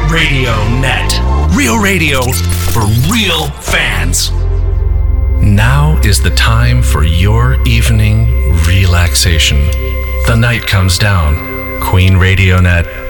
Radio Net. Real radio for real fans. Now is the time for your evening relaxation. The night comes down. Queen Radio Net